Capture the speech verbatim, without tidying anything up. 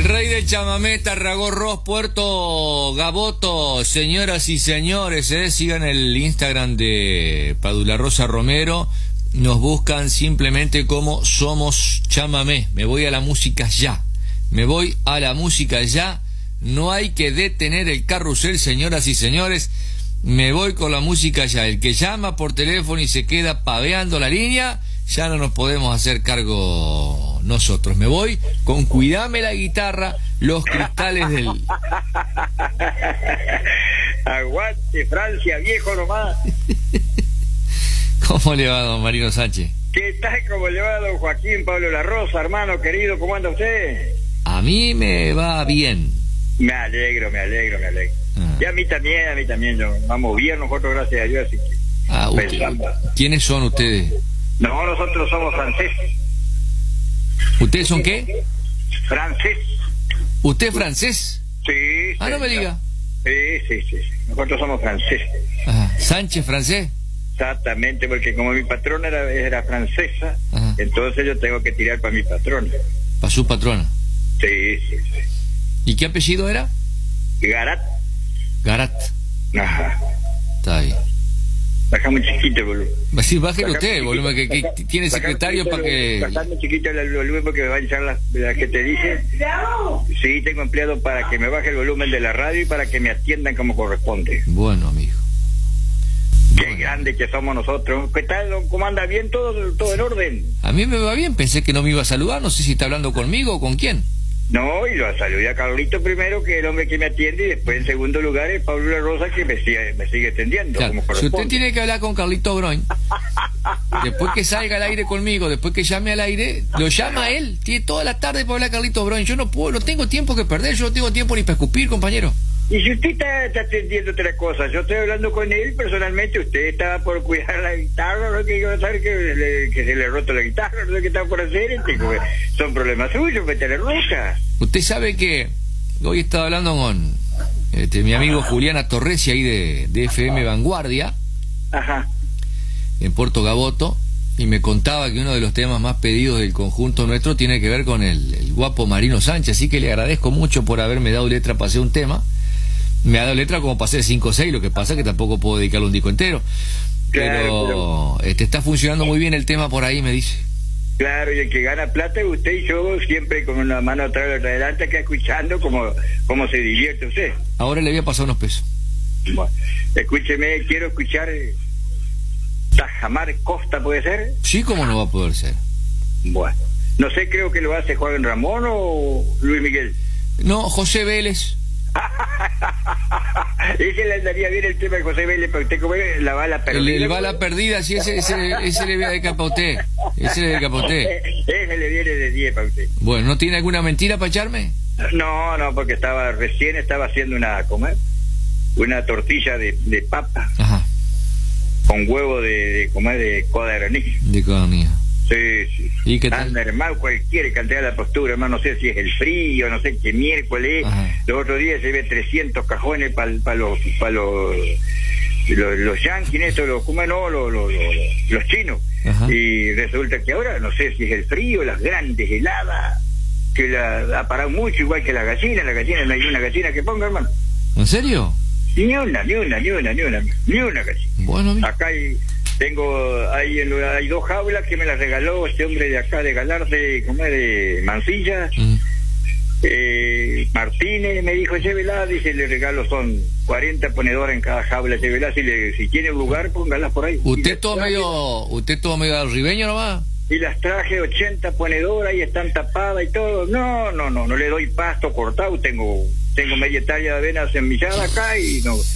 rey del chamamé, Tarragorros, Puerto Gaboto. Señoras y señores, eh, sigan el Instagram de Padula Rosa Romero. Nos buscan simplemente como Somos Chamamé. Me voy a la música ya. Me voy a la música ya. No hay que detener el carrusel, señoras y señores. Me voy con la música ya. El que llama por teléfono y se queda paveando la línea, ya no nos podemos hacer cargo nosotros. Me voy con Cuidame la guitarra, Los cristales del... Aguante Francia, viejo nomás. ¿Cómo le va, don Marino Sánchez? ¿Qué tal? ¿Cómo le va, don Joaquín Pablo La Rosa, hermano querido? ¿Cómo anda usted? A mí me va bien. Me alegro, me alegro, me alegro. Ah. Y a mí también, a mí también. Yo, vamos bien nosotros, gracias a Dios. Así que ah, usted, ¿quiénes son ustedes? No, nosotros somos franceses. ¿Ustedes son qué? Francés. ¿Usted es francés? Sí. Ah, sí, no me diga. Sí, sí, sí. Nosotros somos franceses. Ajá. ¿Sánchez francés? Exactamente, porque como mi patrona era, era francesa, ajá, entonces yo tengo que tirar para mi patrona. ¿Para su patrona? Sí, sí, sí. ¿Y qué apellido era? Garat. Garat. Ajá. Está bien. Baja muy chiquito el volumen. Sí, bájelo usted el volumen, que, que tiene secretario para que... Baja muy chiquito el volumen porque me va a echar la, la que te dice. Sí, tengo empleado para que me baje el volumen de la radio y para que me atiendan como corresponde. Bueno, amigo. Qué bueno, grande que somos nosotros. ¿Qué tal? ¿Cómo anda? ¿Bien? ¿Todo, todo en orden? A mí me va bien, pensé que no me iba a saludar, no sé si está hablando conmigo o con quién. No, y lo saludé a Carlito primero, que es el hombre que me atiende, y después en segundo lugar es Pablo La Rosa, que me sigue, me sigue atendiendo. Claro, como si usted tiene que hablar con Carlito Broin, después que salga al aire conmigo, después que llame al aire, lo llama a él, tiene toda la tarde para hablar Carlito Broin. Yo no puedo, no tengo tiempo que perder, yo no tengo tiempo ni para escupir, compañero. Y si usted está, está atendiendo otra cosa, yo estoy hablando con él personalmente, usted estaba por cuidar la guitarra, no que iba a saber que, le, que se le ha roto la guitarra, no sé qué estaba por hacer, este, son problemas suyos, métale roca. Usted sabe que hoy estaba hablando con este, mi amigo Juliana Torresi ahí de, de F M Vanguardia. Ajá. En Puerto Gaboto, y me contaba que uno de los temas más pedidos del conjunto nuestro tiene que ver con el, el guapo Marino Sánchez, así que le agradezco mucho por haberme dado letra para hacer un tema. Me ha dado letra como para hacer cinco o seis, lo que pasa es que tampoco puedo dedicarle un disco entero. Pero, claro, pero... Este, está funcionando muy bien el tema por ahí, me dice. Claro, y el que gana plata es usted, y yo siempre con una mano atrás y otra adelante, acá escuchando cómo, cómo se divierte usted. Ahora le voy a pasar unos pesos. Bueno, escúcheme, quiero escuchar Tajamar Costa, ¿puede ser? Sí, ¿cómo no va a poder ser? Bueno, no sé, creo que lo hace Juan Ramón o Luis Miguel. No, José Vélez. Ese le andaría bien el tema de José Vélez, pero usted como es la bala perdida. El, el bala perdida, sí, ese, ese, ese le viene de capa a usted. Ese le viene de capa a usted. Ese le viene de diez para usted. Bueno, ¿no tiene alguna mentira para echarme? No, no, porque estaba recién estaba haciendo una, ¿cómo es? Una tortilla de, de papa. Ajá. Con huevo de, de ¿cómo es? De codorniz. De codorniz. Sí, sí. ¿Y qué tal? Anda, hermano, cualquiera cantidad de la postura, hermano, no sé si es el frío, no sé qué miércoles. Ajá. Los otros días se ve trescientos cajones para pa los pa los, los los yanquis, estos, los, ¿cómo no? Los, los, los, los chinos. Ajá. Y resulta que ahora, no sé si es el frío, las grandes heladas, que la ha parado mucho, igual que la gallina, la gallina, no hay una gallina que ponga, hermano. ¿En serio? Ni una, ni una, ni una, ni una, ni una gallina. Bueno, acá hay... Tengo, hay, hay dos jaulas que me las regaló este hombre de acá de Galarse, como es de Mansilla. Mm. Eh, Martínez me dijo, llévela, dice, le regalo, son cuarenta ponedoras en cada jaula, llévela, si, le, si tiene lugar, póngalas por ahí. ¿Usted todo medio, usted todo medio ribeño nomás? Y las traje ochenta ponedoras y están tapadas y todo. No, no, no, no le doy pasto cortado, tengo, tengo media talla de avena semillada acá y no...